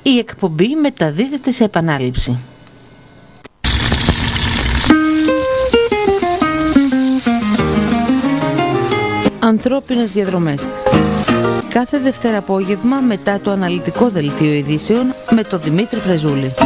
Η εκπομπή μεταδίδεται σε επανάληψη. Ανθρώπινες διαδρομές. Κάθε Δευτέρα απόγευμα μετά το αναλυτικό δελτίο ειδήσεων με τον Δημήτρη Φρεζούλη.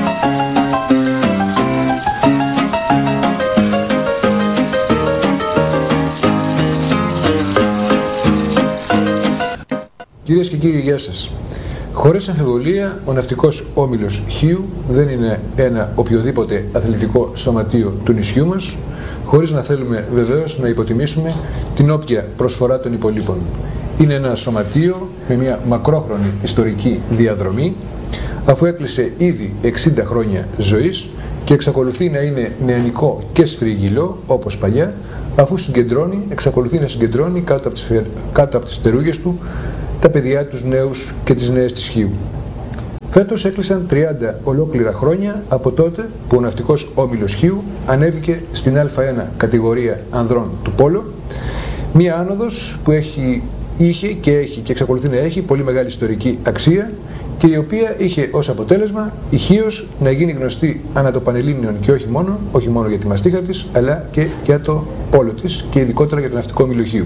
Κυρίες και κύριοι, γεια σας. Χωρίς αμφιβολία, ο ναυτικός όμιλος Χίου δεν είναι ένα οποιοδήποτε αθλητικό σωματείο του νησιού μας, χωρίς να θέλουμε βεβαίως να υποτιμήσουμε την όποια προσφορά των υπολείπων. Είναι ένα σωματείο με μια μακρόχρονη ιστορική διαδρομή, αφού έκλεισε ήδη 60 χρόνια ζωής και εξακολουθεί να είναι νεανικό και σφριγγυλό όπως παλιά, αφού εξακολουθεί να συγκεντρώνει κάτω από τις φτερούγες του τα παιδιά, τους νέους και τις νέες της Χίου. Φέτος έκλεισαν 30 ολόκληρα χρόνια από τότε που ο ναυτικός όμιλος Χίου ανέβηκε στην Α1 κατηγορία ανδρών του Πόλο, μία άνοδος που είχε και έχει και εξακολουθεί να έχει πολύ μεγάλη ιστορική αξία και η οποία είχε ως αποτέλεσμα η Χίος να γίνει γνωστή ανά το Πανελλήνιον και όχι μόνο για τη μαστίχα της, αλλά και για το πόλο της και ειδικότερα για το ναυτικό όμιλο Χίου.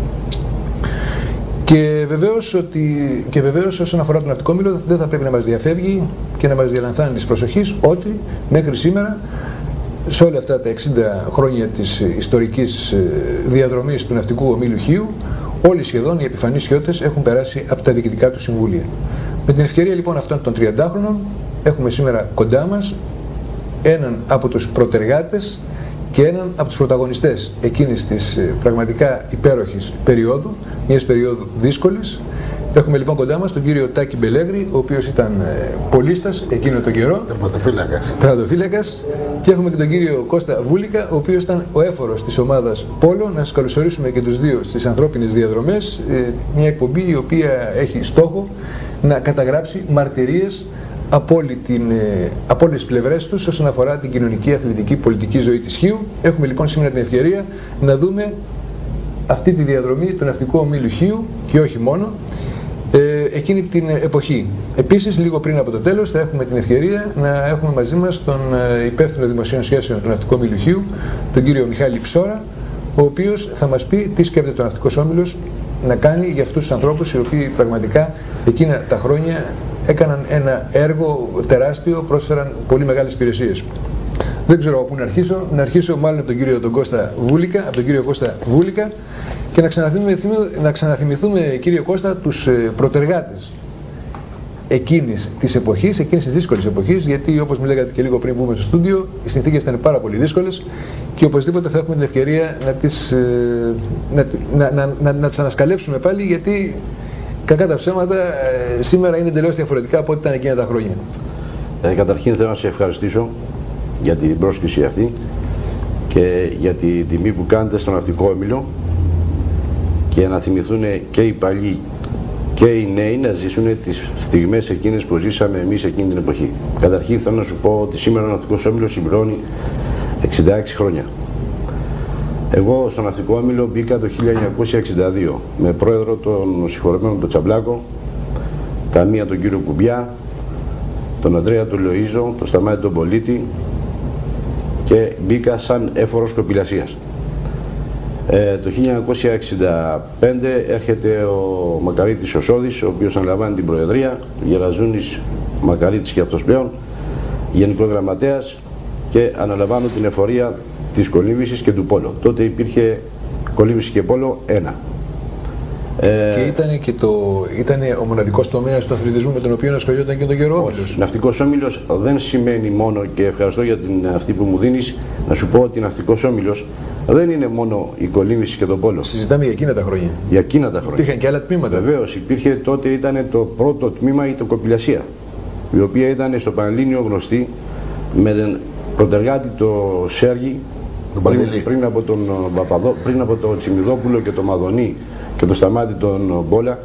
Και βεβαίως όσον αφορά το ναυτικό όμιλο δεν θα πρέπει να μας διαφεύγει και να μας διαλανθάνει της προσοχής ότι μέχρι σήμερα, σε όλα αυτά τα 60 χρόνια της ιστορικής διαδρομής του ναυτικού ομίλου Χίου, όλοι σχεδόν οι επιφανείς χιώτες έχουν περάσει από τα διοικητικά του συμβούλια. Με την ευκαιρία λοιπόν αυτών των 30χρονων έχουμε σήμερα κοντά μας έναν από τους προτεργάτες και έναν από τους πρωταγωνιστές εκείνης της πραγματικά υπέροχης περίοδου, μιας περίοδου δύσκολης. Έχουμε λοιπόν κοντά μας τον κύριο Τάκη Μπελέγρη, ο οποίος ήταν πολίστας εκείνο τον καιρό, τερματοφύλακας, και έχουμε και τον κύριο Κώστα Βούλικα, ο οποίος ήταν ο έφορος της ομάδας Πόλο. Να σας καλωσορίσουμε και τους δύο στις ανθρώπινες διαδρομές, μια εκπομπή η οποία έχει στόχο να καταγράψει μαρτυρίες από όλες τις πλευρές τους όσον αφορά την κοινωνική, αθλητική, πολιτική ζωή της Χίου. Έχουμε λοιπόν σήμερα την ευκαιρία να δούμε αυτή τη διαδρομή του ναυτικού ομίλου Χίου και όχι μόνο εκείνη την εποχή. Επίσης, λίγο πριν από το τέλος θα έχουμε την ευκαιρία να έχουμε μαζί μας τον υπεύθυνο δημοσίων σχέσεων του ναυτικού ομίλου Χίου, τον κύριο Μιχάλη Ψώρα, ο οποίος θα μας πει τι σκέφτεται ο ναυτικός όμιλος να κάνει για αυτούς τους ανθρώπους οι οποίοι πραγματικά εκείνα τα χρόνια έκαναν ένα έργο τεράστιο, πρόσφεραν πολύ μεγάλες υπηρεσίες. Δεν ξέρω από πού να αρχίσω μάλλον από τον κύριο Κώστα Βούλικα και να ξαναθυμηθούμε, κύριε Κώστα, τους προτεργάτες εκείνης της εποχής, εκείνης της δύσκολης εποχής, γιατί όπως μου λέγατε και λίγο πριν μπούμε στο στούντιο, οι συνθήκες ήταν πάρα πολύ δύσκολες και οπωσδήποτε θα έχουμε την ευκαιρία να τις ανασκαλέψουμε πάλι, γιατί κακά τα ψέματα σήμερα είναι εντελώς διαφορετικά από ό,τι ήταν εκείνα τα χρόνια. Καταρχήν θέλω να σε ευχαριστήσω για την πρόσκληση αυτή και για τη τιμή που κάνετε στον ναυτικό όμιλο και να θυμηθούν και οι παλιοί και οι νέοι να ζήσουν τις στιγμές εκείνες που ζήσαμε εμείς εκείνη την εποχή. Καταρχήν θέλω να σου πω ότι σήμερα ο ναυτικός όμιλος συμπληρώνει 66 χρόνια. Εγώ στο ναυτικό όμιλο μπήκα το 1962 με πρόεδρο τον συγχωρεμένο τον Τσαμπλάκο, τα μία τον κύριο Κουμπιά, τον Ανδρέα τον Λοΐζο, τον Σταμάτη τον Πολίτη και μπήκα σαν έφορος κοπηλασίας. Το 1965 έρχεται ο Μακαρίτης ο Σώδης, ο οποίος αναλαμβάνει την Προεδρία, ο Γεραζούνης Μακαρίτης και αυτός πλέον, Γενικός Γραμματέας, και αναλαμβάνω την εφορία της κολύμβησης και του Πόλο. Τότε υπήρχε κολύμβηση και Πόλο ένα. Και ήταν ο μοναδικός τομέας του αθλητισμού με τον οποίο ασχολιόταν και τον καιρό όμιλος. Ναυτικός όμιλος δεν σημαίνει μόνο, και ευχαριστώ για την αυτή που μου δίνεις, να σου πω ότι ναυτικός όμιλος δεν είναι μόνο η κολύμβηση και το Πόλο. Συζητάμε για εκείνα τα χρόνια. Για εκείνα τα χρόνια. Υπήρχαν και άλλα τμήματα. Βεβαίως, υπήρχε τότε, ήταν το πρώτο τμήμα η κοπηλασία, η οποία ήταν στο Πανελλήνιο γνωστή με τον προτεργάτη το Σέργη, πριν από τον Τσιμιδόπουλο και τον Μαδονή και τον Σταμάτη τον Μπόλα.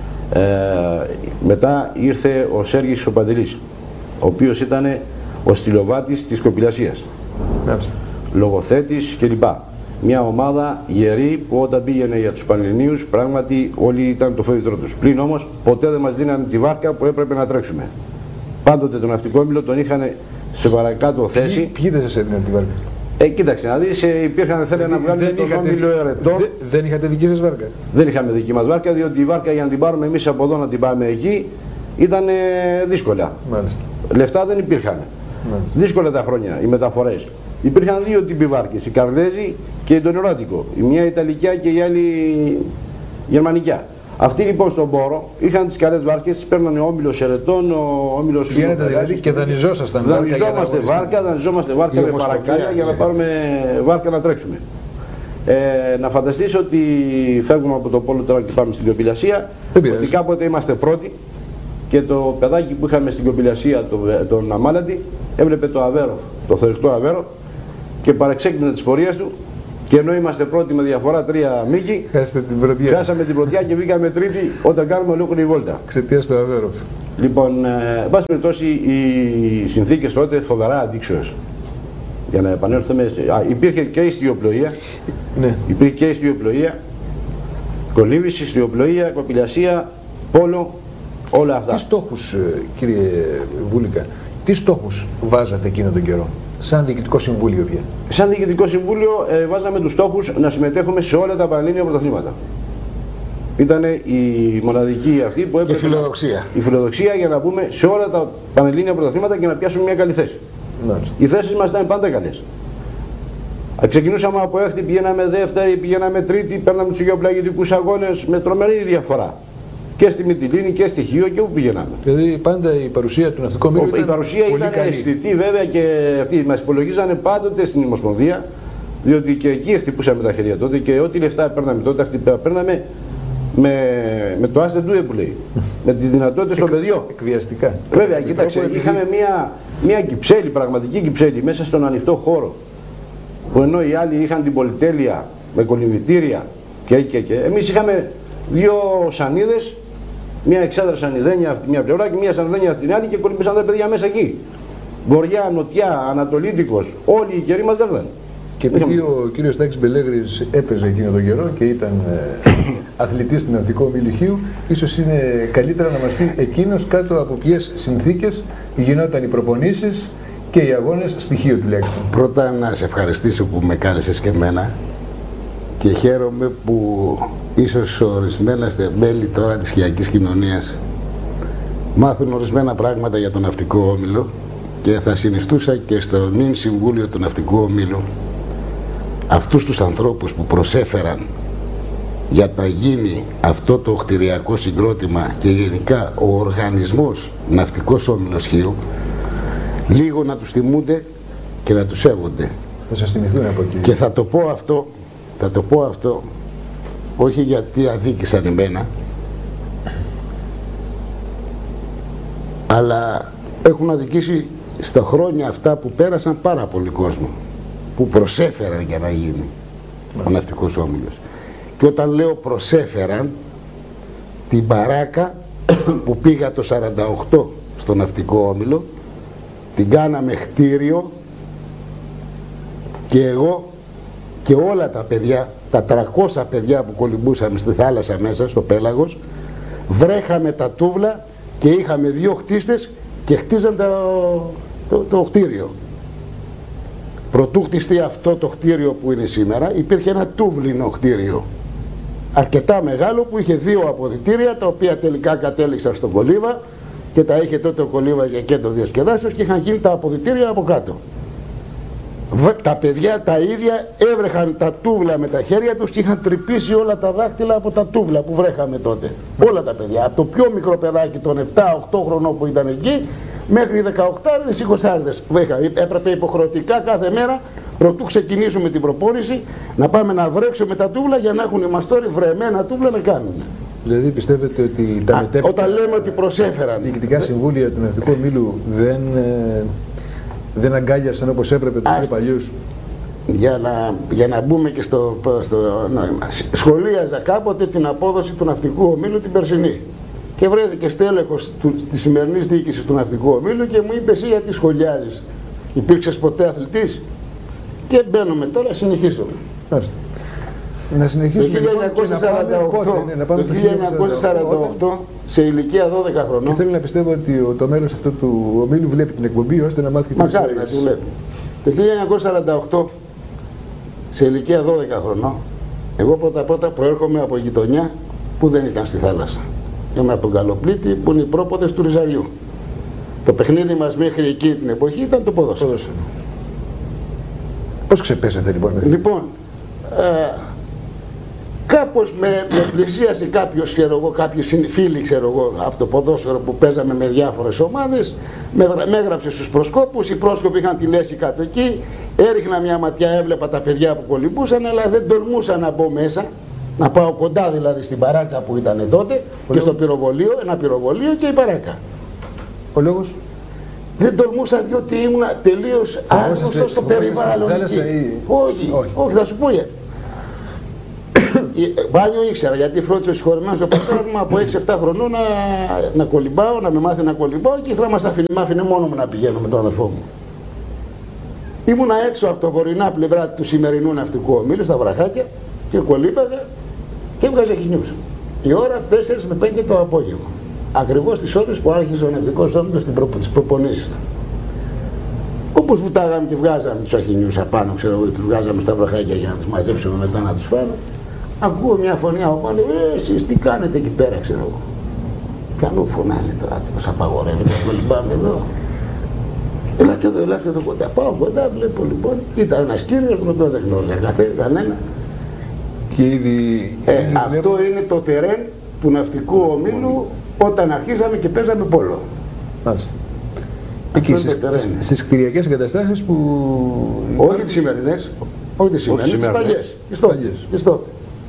Μετά ήρθε ο Σέργης ο Παντελής, ο οποίος ήταν ο στυλοβάτης της κοπηλασίας, λογοθέτης κλπ. Μια ομάδα γερή που όταν πήγαινε για τους Πανελληνίους πράγματι όλοι ήταν το φόβητρο τους. Πλην όμως ποτέ δεν μας δίνανε τη βάρκα που έπρεπε να τρέξουμε. πάντοτε τον ναυτικό όμιλο τον είχαν σε παρακάτω θέση. Ποιοι δεν σας έδιναν τη βάρκα? Κοίταξε να δεις, υπήρχαν θέλει να βγάλουν τον όμιλο ερετό. Δεν είχατε δική σας βάρκα? Δεν είχαμε δική μας βάρκα, διότι η βάρκα για να την πάρουμε εμείς από εδώ να την πάμε εκεί ήταν δύσκολα. Μάλιστα. Λεφτά δεν υπήρχαν. Δύσκολα τα χρόνια, οι μεταφορές. Υπήρχαν δύο τύποι βάρκες, η Καρδέζη και το Νεράτικο. Η μία Ιταλικιά και η άλλη Γερμανικιά. Αυτοί λοιπόν στον πόρο είχαν τις καλές βάρκες, τις παίρνανε ο όμιλος ερετών, ο όμιλος Πηγαίνετε δηλαδή και δανειζόσασταν βάρκα. Δανειζόμαστε βάρκα με παρακάλια για να πάρουμε βάρκα να τρέξουμε. Να φανταστείς ότι φεύγουμε από το πόλο τώρα και πάμε στην Κοπηλασία. Ότι κάποτε είμαστε πρώτοι και το παιδάκι που είχαμε στην Κοπηλασία, τον Αμάλαντη, έβλεπε το Αβέρο, το θερκτό Αβέρο και παρεξέκλεινε τις πορείες του. Και ενώ είμαστε πρώτοι με διαφορά 3 μήκη, χάσαμε την πρωτιά και βγήκαμε τρίτη όταν κάνουμε ολόκληρη βόλτα. Εξαιτίας του Αβέροφ. Λοιπόν, εν πάση περιπτώσει, οι συνθήκες τότε φοβερά αντίξωες. Για να επανέλθουμε, υπήρχε και η ιστιοπλοεία, υπήρχε και η ιστιοπλοεία, κολύμβηση, ιστιοπλοεία, Κοπηλασία, πόλο, όλα αυτά. Τι στόχους, κύριε Βούλικα, τι στόχους βάζατε εκείνο τον καιρό? Σαν διοικητικό συμβούλιο πια. Σαν διοικητικό συμβούλιο βάζαμε τους στόχους να συμμετέχουμε σε όλα τα πανελλήνια πρωταθλήματα. Ήταν η μοναδική αυτή που έπρεπε. Η φιλοδοξία για να πούμε σε όλα τα πανελλήνια πρωταθλήματα και να πιάσουμε μια καλή θέση. Μάλιστα. Οι θέσεις μας ήταν πάντα καλές. Ξεκινούσαμε από έκτη, πηγαίναμε δεύτερη, πηγαίναμε τρίτη, παίρναμε τους γεωπλαγητικούς αγώνες με τρομερή διαφορά. Και στη Μυτιλήνη και στη Χίο και όπου πηγαίναμε. Δηλαδή πάντα η παρουσία του ναυτικού ομίλου ήταν. Η παρουσία ήταν αισθητή βέβαια και αυτοί μας υπολογίζανε πάντοτε στην Ομοσπονδία, διότι και εκεί χτυπούσαμε τα χέρια τότε και ό,τι λεφτά παίρναμε τότε, παίρναμε με το άστε ντούε που λέει. Με τη δυνατότητα στο παιδιό. Εκβιαστικά. Βέβαια, κοίταξε, είχαμε μια κυψέλη, πραγματική κυψέλη μέσα στον ανοιχτό χώρο. Που ενώ οι άλλοι είχαν την πολυτέλεια με κολυμβητήρια και. Εμείς είχαμε δύο σανίδες. Μια εξάδρα σανιδένια από τη μια πλευρά και μια σανιδένια από την άλλη και κολυμπήσαν τα παιδιά μέσα εκεί. Βορειά, νοτιά, ανατολίτικος, όλοι οι καιροί μας δέρναν. Και επειδή ο κύριος Τάκης Μπελέγρης έπαιζε εκείνο τον καιρό και ήταν αθλητής του ναυτικού ομίλου Χίου, ίσως είναι καλύτερα να μας πει εκείνος κάτω από ποιες συνθήκες γινόταν οι προπονήσεις και οι αγώνες στη Χίο τουλάχιστον. Πρώτα να σε ευχαριστήσω που με κάλεσες και εμένα και χαίρομαι που ίσως ορισμένα μέλη τώρα της χιακής κοινωνίας μάθουν ορισμένα πράγματα για τον ναυτικό όμιλο και θα συνιστούσα και στο νυν Συμβούλιο του Ναυτικού Ομίλου αυτούς τους ανθρώπους που προσέφεραν για να γίνει αυτό το κτηριακό συγκρότημα και γενικά ο οργανισμός Ναυτικός Όμιλος Χίου λίγο να τους θυμούνται και να τους σέβονται. Θα σας θυμηθούν από εκεί. Και θα το πω αυτό όχι γιατί αδίκησαν εμένα, αλλά έχουν αδικήσει στα χρόνια αυτά που πέρασαν πάρα πολύ κόσμο που προσέφεραν για να γίνει ο Ναυτικός Όμιλος. Και όταν λέω προσέφεραν, την μπαράκα που πήγα το 48 στο Ναυτικό Όμιλο την κάναμε κτίριο και εγώ και όλα τα παιδιά, τα 300 παιδιά που κολυμπούσαμε στη θάλασσα μέσα στο πέλαγος, βρέχαμε τα τούβλα και είχαμε 2 χτίστες και χτίζαν το κτίριο. Προτού χτιστεί αυτό το κτίριο που είναι σήμερα, υπήρχε ένα τούβλινο κτίριο αρκετά μεγάλο που είχε 2 αποδυτήρια, τα οποία τελικά κατέληξαν στον Κολύβα και τα είχε τότε ο Κολύβα για κέντρο διασκεδάσεως και είχαν γίνει τα αποδυτήρια από κάτω. Τα παιδιά τα ίδια έβρεχαν τα τούβλα με τα χέρια τους και είχαν τρυπήσει όλα τα δάχτυλα από τα τούβλα που βρέχαμε τότε. Όλα τα παιδιά, από το πιο μικρό παιδάκι των 7-8 χρονών που ήταν εκεί μέχρι 18-20 έπρεπε υποχρεωτικά κάθε μέρα προτού ξεκινήσουμε την προπόνηση να πάμε να βρέξουμε τα τούβλα για να έχουν οι μαστόροι βρεμένα τούβλα να κάνουν. Δηλαδή πιστεύετε ότι τα μετέπειτα, όταν λέμε ότι προσέφεραν, διοικητικά συμβούλια του Ναυτικού Ομίλου δεν αγκάλιασαν όπως έπρεπε τους πιο παλιούς? Για να μπούμε και στο νόημα. Σχολίαζα κάποτε την απόδοση του Ναυτικού Ομίλου την περσινή. Και βρέθηκε στέλεχος της σημερινής διοίκησης του Ναυτικού Ομίλου και μου είπε εσύ γιατί σχολιάζεις. Υπήρξες ποτέ αθλητής? Και μπαίνουμε τώρα, συνεχίσουμε. Να συνεχίσουμε το 1948, σε ηλικία 12 χρονών. Και θέλω να πιστεύω ότι το μέλος αυτό του ομίλου βλέπει την εκπομπή ώστε να μάθει και την ιστορία. Μακάρι να τη βλέπει. Το 1948, σε ηλικία 12 χρονών, εγώ πρώτα προέρχομαι από γειτονιά που δεν ήταν στη θάλασσα. Είμαι από τον Καλοπλήτη που είναι οι πρόποδες του Ριζαριού. Το παιχνίδι μας μέχρι εκεί την εποχή ήταν το ποδόσφαιρο. Πώς ξεπέσατε λοιπόν? Λοιπόν, κάπως με πλησίασε κάποιος, κάποιοι φίλοι από το ποδόσφαιρο που παίζαμε με διάφορες ομάδες, με έγραψε στους προσκόπους, οι πρόσκοποι είχαν τη λέση κάτω εκεί, έριχνα μια ματιά, έβλεπα τα παιδιά που κολυμπούσαν, αλλά δεν τολμούσα να μπω μέσα, να πάω κοντά δηλαδή στην παράκα που ήταν τότε και στο πυροβολείο, ένα πυροβολείο και η παράκα. Ο λόγος? Δεν τολμούσα διότι ήμουν τελείως άγνωστος στο περιβάλλον. Όχι, θα σου πω γιατί. Μπάνιο ήξερα γιατί φρόντισε ο συγχωρημένος ο πατέρας μου από 6-7 χρονών να κολυμπάω, να με μάθει να κολυμπάω και ύστερα μ' άφηνε μόνο μου να πηγαίνω με τον αδερφό μου. Ήμουνα έξω από το βορεινά πλευρά του σημερινού ναυτικού ομίλου, στα βραχάκια και κολύμπαγα και έβγαζε χινιούς. Η ώρα 4 με 5 το απόγευμα. Ακριβώς τις ώρες που άρχιζε ο ναυτικός όμιλος τις προπονήσεις του. Όπως βουτάγαμε και βγάζαμε τους αχινιούς απάνω, ξέρω εγώ, τους βγάζαμε στα βραχάκια για να τους μαζέψουμε μετά να τους φάμε. Ακούω μια φωνή από πάνω, εσείς τι κάνετε εκεί πέρα, ξέρω εγώ. Κανού φωνάζει τώρα, πως απαγορεύεται, κολυμπάμε εδώ. Ελάτε εδώ κοντά. Πάω κοντά, βλέπω λοιπόν, ήταν ένας κύριος που δεν γνώριζα κανένα. Και ήδη αυτό είναι το τερέν του ναυτικού ομίλου όταν αρχίσαμε και παίζαμε πόλο. Μάλιστα. Εκεί στις κτηριακές εγκαταστάσεις που... Όχι τις σημερινές, όχι τις σημερινές, τις παλιές. Τις τότε.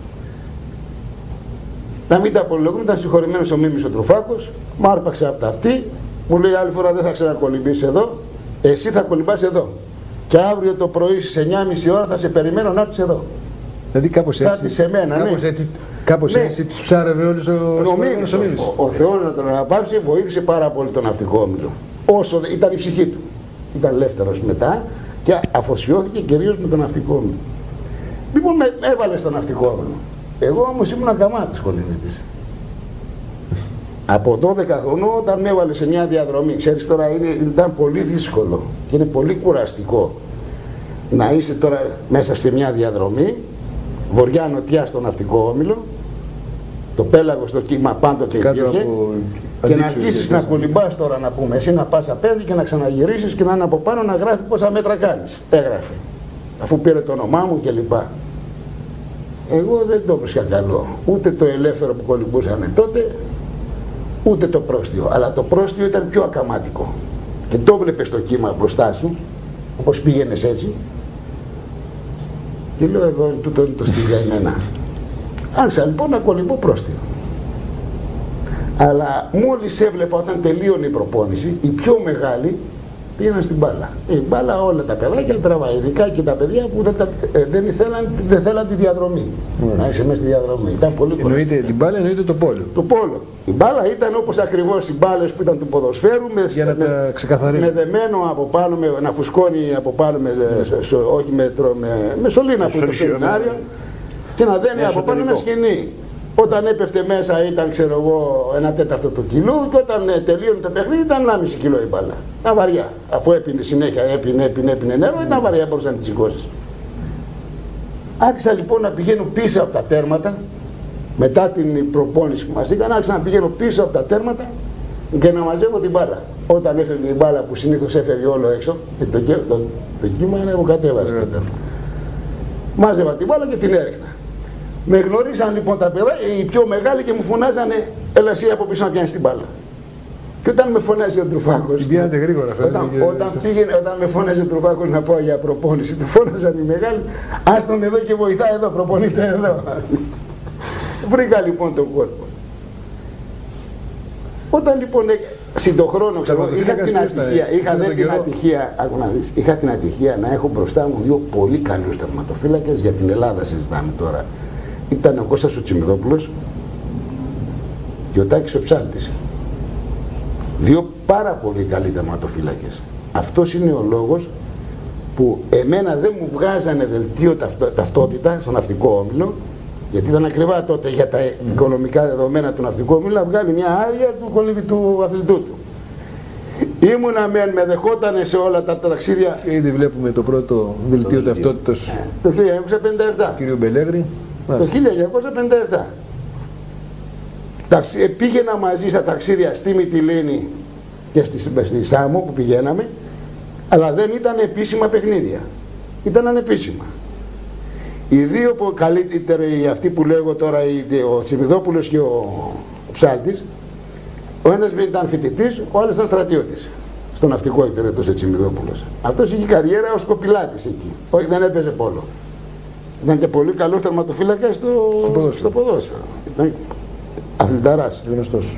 Να μην τα απολογούμε, ήταν συγχωρημένος ο Μίμης ο Τρουφάκος, μ' άρπαξε από τα αυτή, μου λέει άλλη φορά δεν θα ξανακολυμπήσεις εδώ, εσύ θα κολυμπάς εδώ. Και αύριο το πρωί στις 9.30 ώρα θα σε περιμένω να έρθεις εδώ. Δηλαδή κάπως έτσι. Θα σε μένα, κάπως έτσι τους ψάρευε όλους ο Μίμης. Ο Θεός να τον αναπαύσει βοήθησε πάρα πολύ τον ναυτικό όμιλο. Όσο ήταν η ψυχή του. Ήταν ελεύθερος μετά και αφοσιώθηκε κυρίως με τον ναυτικό όμιλο. Λοιπόν με έβαλε στο ναυτικό όμιλο. Εγώ όμως ήμουν ακαμάτης κολυμβητής. Από 12 χρονών όταν με έβαλε σε μια διαδρομή, ξέρεις τώρα ήταν πολύ δύσκολο και είναι πολύ κουραστικό να είσαι τώρα μέσα σε μια διαδρομή, βορειά-νοτιά στο ναυτικό όμιλο, το πέλαγος στο κύμα πάντοτε υπήρχε και να αρχίσεις να κολυμπάς τώρα να πούμε, εσύ να πας απέναντι και να ξαναγυρίσεις και να είναι από πάνω να γράφει πόσα μέτρα κάνεις. Έγραφε, αφού πήρε το όνομά μου κλπ. Εγώ δεν το βρίσκα καλό, ούτε το ελεύθερο που κολυμπούσαν τότε, ούτε το πρόστιο. Αλλά το πρόστιο ήταν πιο ακαμάτικο. Και το βλέπεις το κύμα μπροστά σου, όπως πήγαινες έτσι. Και λέω εδώ τούτο είναι το στυλ για εμένα. Άρχισα λοιπόν να κολυμπώ πρόστιο. Αλλά μόλις έβλεπα όταν τελείωνε η προπόνηση, οι πιο μεγάλοι πήγαιναν στην μπάλα. Η μπάλα όλα τα παιδάκια τραβάει, ειδικά και τα παιδιά που δεν θέλαν τη διαδρομή. Να είσαι μέσα στη διαδρομή. Ήταν πολύ κοντά. Εννοείται την μπάλα, εννοείται το πόλο. Το πόλο. Η μπάλα ήταν όπως ακριβώς οι μπάλες που ήταν του ποδοσφαίρου, με δεμένο από πάνω, με να φουσκώνει από πάνω, όχι με σωλήνα που είναι το σεμινάριο, και να δένει από πάνω ένα σκηνή. Όταν έπεφτε μέσα ήταν, ξέρω εγώ, 1/4 του κιλού και όταν τελείωνε το παιχνίδι ήταν 1,5 κιλό η μπάλα. Ήταν βαριά. Αφού έπινε συνέχεια, έπινε νερό, ήταν βαριά, μπορούσε να τη σηκώσει. Άρχισα λοιπόν να πηγαίνω πίσω από τα τέρματα, μετά την προπόνηση που μας έκανα, άρχισα να πηγαίνω πίσω από τα τέρματα και να μαζεύω την μπάλα. Όταν έφευγε η μπάλα που συνήθως έφευγε όλο έξω, και το κύμα μου κατέβασε. Μάζευα την μπάλα και την έριχνα. Με γνωρίζαν λοιπόν τα παιδιά, οι πιο μεγάλοι και μου φωνάζανε έλα εσύ από πίσω να πιάνεις την μπάλα. Και όταν με φωνάζει ο Τρουφάκος, την πιάνετε γρήγορα, όταν με φώναζε ο Τρουφάκος να πάω για προπόνηση, του φώναζαν οι μεγάλοι, άστον εδώ και βοηθάει εδώ, προπονείται εδώ. Βρήκα λοιπόν τον κόσμο. Όταν λοιπόν συντοχρόνω είχα την ατυχία να έχω μπροστά μου δύο πολύ καλούς τερματοφύλακες, για την Ελλάδα συζητάμε τώρα. Ήταν ο Κώστας ο Τσιμιδόπουλος και ο Τάκης ο Ψάλτης. Δύο πάρα πολύ καλοί τερματοφύλακες. Αυτός είναι ο λόγος που εμένα δεν μου βγάζανε δελτίο ταυτότητα στο ναυτικό όμιλο γιατί ήταν ακριβά τότε για τα οικονομικά δεδομένα του ναυτικού ομίλου, να βγάλει μια άδεια του αθλητού του. Ήμουνα με δεχότανε σε όλα τα ταξίδια. Ήδη βλέπουμε το πρώτο δελτίο ταυτότητας το 1957. Κύριο Μπελέγρη. Το 1957. Πήγαινα μαζί στα ταξίδια στη Μυτιλήνη και στη Σάμο που πηγαίναμε, αλλά δεν ήταν επίσημα παιχνίδια. Ήταν ανεπίσημα. Οι δύο που καλύτεροι, αυτοί που λέγω τώρα, ο Τσιμιδόπουλος και ο Ψάλτης, ο ένας ήταν φοιτητής, ο άλλος ήταν στρατιώτης. Στο ναυτικό εκτελετούσε ο Τσιμιδόπουλος. Αυτός είχε καριέρα ως κοπηλάτης εκεί. Όχι, δεν έπαιζε πόλο. Ήταν και πολύ καλός τερματοφύλακας στο ποδόσφαιρο. Ήταν αθληταράς, γνωστός.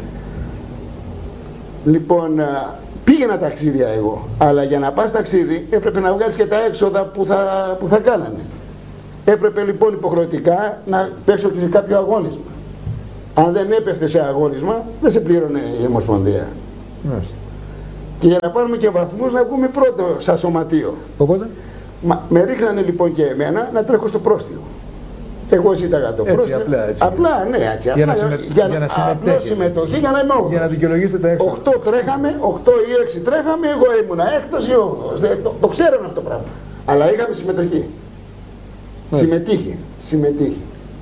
Λοιπόν, πήγαινα ταξίδια εγώ, αλλά για να πας ταξίδι έπρεπε να βγάλεις και τα έξοδα που θα κάνανε. Έπρεπε λοιπόν υποχρεωτικά να παίξω και σε κάποιο αγώνισμα. Αν δεν έπεφτε σε αγώνισμα, δεν σε πλήρωνε η Ομοσπονδία. Και για να πάρουμε και βαθμούς να βγούμε πρώτο σαν σωματείο. Οπότε? Με ρίχνανε λοιπόν και εμένα να τρέχω στο πρόστιο. Εγώ ζήταγα το πρόστιο. Έτσι. Απλά, ναι, έτσι. Για να συμμετοχή, για να είμαι 8. Για να δικαιολογήσετε τα έξοδα. 8 τρέχαμε, 8 ή 6 τρέχαμε, εγώ ήμουνα 6ος ή 8ος. Το ξέραμε αυτό το πράγμα. Αλλά είχαμε συμμετοχή. Συμμετείχε.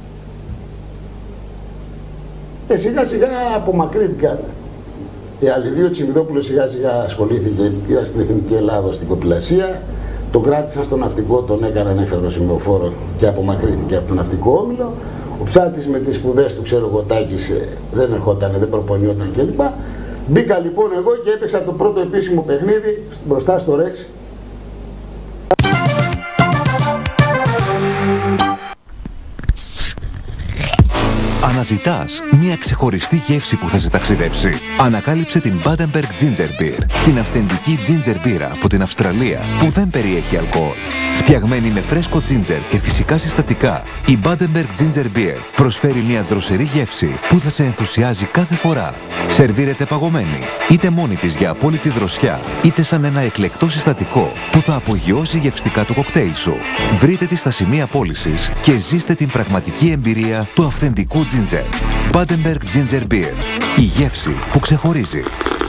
Και σιγά σιγά απομακρύνθηκαν. Οι άλλοι δύο, Τσιμιδόπουλος σιγά σιγά ασχολήθηκε, πήγα στην Εθνική Ελλάδα στην κοπηλασία, τον κράτησαν στο ναυτικό, τον έκαναν εφεδροσημειοφόρο και απομακρύνθηκε από τον ναυτικό όμιλο. Ο Ψάλτης με τις σπουδές του, ξέρω εγώ, Τάκης, δεν ερχόταν, δεν προπονιόταν κλπ. Μπήκα λοιπόν εγώ και έπαιξα το πρώτο επίσημο παιχνίδι μπροστά στο Ρεξ. Αναζητάς μια ξεχωριστή γεύση που θα σε ταξιδέψει? Ανακάλυψε την Badenberg Ginger Beer, την αυθεντική ginger μπύρα από την Αυστραλία που δεν περιέχει αλκοόλ. Φτιαγμένη με φρέσκο ginger και φυσικά συστατικά, η Badenberg Ginger Beer προσφέρει μια δροσερή γεύση που θα σε ενθουσιάζει κάθε φορά. Σερβίρεται παγωμένη, είτε μόνη της για απόλυτη δροσιά, είτε σαν ένα εκλεκτό συστατικό που θα απογειώσει γευστικά το κοκτέιλ σου. Βρείτε τη στα σημεία πώλησης και ζήστε την πραγματική εμπειρία του αυθεντικού ginger. Badenberg Ginger Beer. Η γεύση που ξεχωρίζει.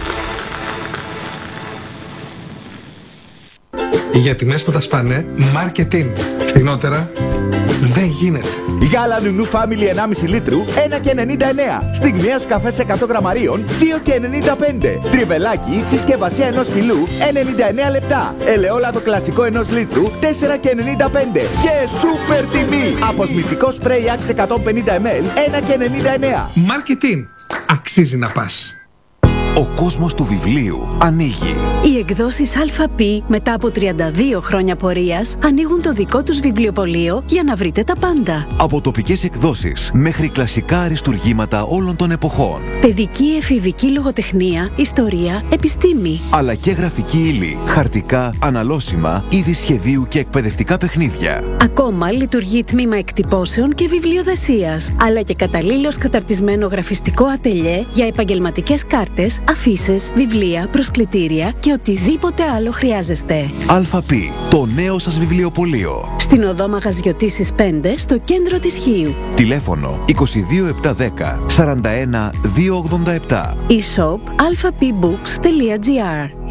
Για τιμές που τα σπάνε, marketing. Φθηνότερα δεν γίνεται. Γάλα Νουνού Family 1,5 λίτρου 1,99. Στιγμιαίος καφέ σε 100 γραμμαρίων 2,95. Τριβελάκι συσκευασία ενός φυλλού 99 λεπτά. Ελαιόλαδο κλασικό 1 λίτρου 4,95. Και σούπερ τιμή. Αποσμητικό σπρέι Axe 150 ml 1,99. Marketing. Αξίζει να πας. Ο κόσμος του βιβλίου ανοίγει. Οι εκδόσεις ΑΠ μετά από 32 χρόνια πορείας ανοίγουν το δικό τους βιβλιοπωλείο για να βρείτε τα πάντα. Από τοπικές εκδόσεις μέχρι κλασικά αριστουργήματα όλων των εποχών. Παιδική εφηβική λογοτεχνία, ιστορία, επιστήμη. Αλλά και γραφική ύλη, χαρτικά, αναλώσιμα, είδη σχεδίου και εκπαιδευτικά παιχνίδια. Ακόμα λειτουργεί τμήμα εκτυπώσεων και βιβλιοδεσίας. Αλλά και καταλήλως καταρτισμένο γραφιστικό ατελιέ για επαγγελματικές κάρτες, αφίσες, βιβλία, προσκλητήρια και οτιδήποτε άλλο χρειάζεστε. ΑΠ, το νέο σας βιβλιοπωλείο. Στην οδό Μαγαζιωτήσης 5, στο κέντρο της Χίου. Τηλέφωνο 22710 41 287. E-shop alphapbooks.gr.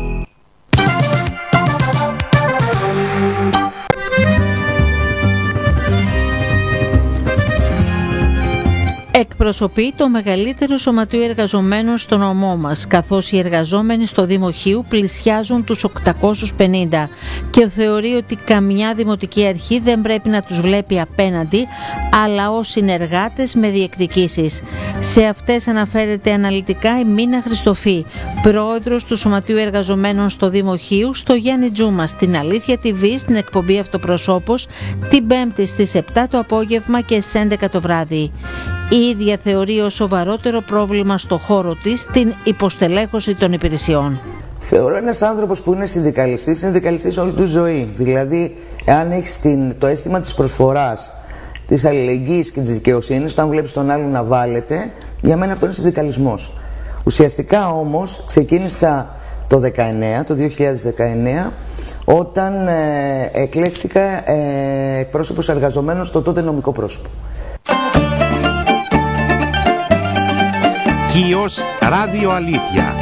Εκπροσωπεί το μεγαλύτερο σωματείο εργαζομένων στο νομό μας, καθώς οι εργαζόμενοι στο Δήμο Χίου πλησιάζουν τους 850 και θεωρεί ότι καμιά δημοτική αρχή δεν πρέπει να τους βλέπει απέναντι, αλλά ως συνεργάτες με διεκδικήσεις. Σε αυτές αναφέρεται αναλυτικά η Μίνα Χριστοφή, πρόεδρος του Σωματείου Εργαζομένων στο Δήμο Χίου, στο Γιάννη Τζούμα, στην Αλήθεια TV, στην εκπομπή Αυτοπροσώπος, την Πέμπτη στις 7 το απόγευμα και στις 11 το βράδυ. Η ίδια θεωρεί ως σοβαρότερο πρόβλημα στο χώρο της την υποστελέχωση των υπηρεσιών. Θεωρώ ένας άνθρωπος που είναι συνδικαλιστής όλη του ζωή. Δηλαδή, εάν έχεις το αίσθημα της προσφοράς, της αλληλεγγύης και της δικαιοσύνης, όταν βλέπεις τον άλλον να βάλετε, για μένα αυτό είναι συνδικαλισμός. Ουσιαστικά όμως ξεκίνησα το 2019, όταν εκλέχτηκα εκπρόσωπος εργαζομένων στο τότε νομικό πρόσωπο. Χίος Ράδιο Αλήθεια.